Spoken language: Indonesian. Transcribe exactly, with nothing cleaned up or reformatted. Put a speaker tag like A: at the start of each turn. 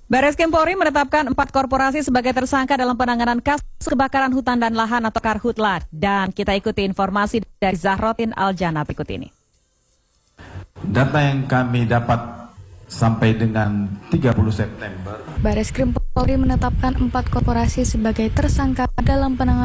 A: Bareskrim Polri menetapkan empat korporasi sebagai tersangka dalam penanganan kasus kebakaran hutan dan lahan atau Karhutla. Dan kita ikuti informasi dari Zahrotin Aljana berikut ini.
B: Data yang kami dapat sampai dengan tiga puluh September,
C: Bareskrim Polri menetapkan empat korporasi sebagai tersangka dalam penanganan